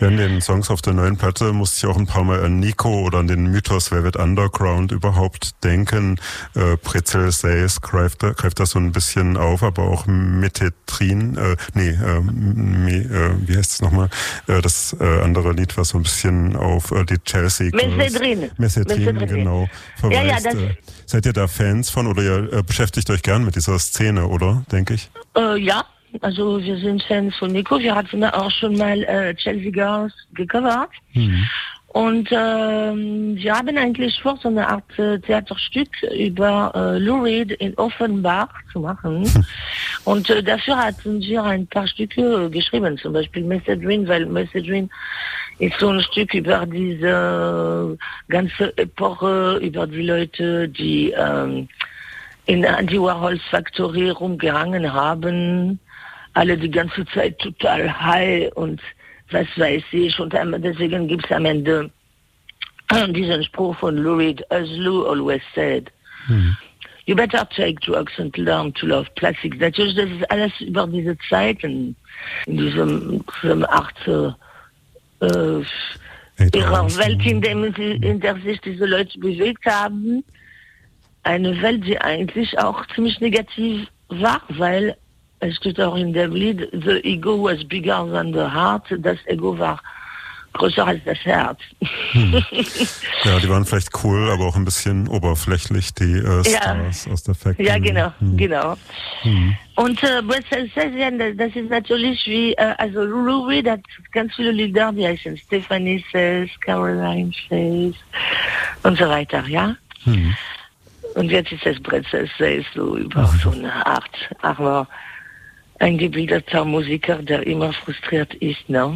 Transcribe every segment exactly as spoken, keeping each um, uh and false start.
Ja, in den Songs auf der neuen Platte musste ich auch ein paar Mal an Nico oder an den Mythos Velvet Underground überhaupt denken. Äh, Pretzel Says greift, greift das so ein bisschen auf, aber auch Metetrin, äh, nee, äh, me, äh, wie heißt es nochmal? Äh, das äh, andere Lied, was so ein bisschen auf äh, die Chelsea Messedrin. Messedrin, genau, verweist. Ja, ja, das äh, seid ihr da Fans von oder ihr äh, beschäftigt euch gern mit dieser Szene, oder, denke ich? Äh, ja, also wir sind Fans von Nico. Wir hatten auch schon mal äh, Chelsea Girls gecovert. Mhm. Und ähm, wir haben eigentlich vor, so eine Art äh, Theaterstück über äh, Lou Reed in Offenbach zu machen. Und äh, dafür hatten wir ein paar Stücke äh, geschrieben, zum Beispiel Messedrin, weil Messedrin ist so ein Stück über diese ganze Epoche, über die Leute, die ähm, in der Andy Warhols Factory rumgehangen haben, alle die ganze Zeit total high und was weiß ich. Und deswegen gibt es am Ende diesen Spruch von Lou Reed, as Lou always said, hm. You better take drugs and learn to love plastic. Natürlich, das ist alles über diese Zeiten, in diesem, diesem Art äh, ihrer Welt, in, dem sie, in der sich diese Leute bewegt haben. Eine Welt, die eigentlich auch ziemlich negativ war, weil es steht auch in dem Lied, the ego was bigger than the heart. Das Ego war größer als das Herz. Hm. Ja, die waren vielleicht cool, aber auch ein bisschen oberflächlich, die äh, Stars ja. aus der Factory. Ja, genau, hm. genau. Hm. Und äh, das ist natürlich wie, äh, also Lou Reed hat ganz viele Lieder, die heißen Stephanie Says, Caroline Says und so weiter, ja. Hm. Und jetzt ist das Pretzel Says so über so eine Art armer, eingebildeter Musiker, der immer frustriert ist, ne?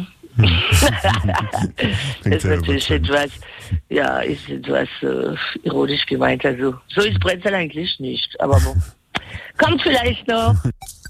Das ist natürlich etwas, ja, ist etwas äh, ironisch gemeint. Also so ist Pretzel eigentlich nicht, aber bon. Kommt vielleicht noch.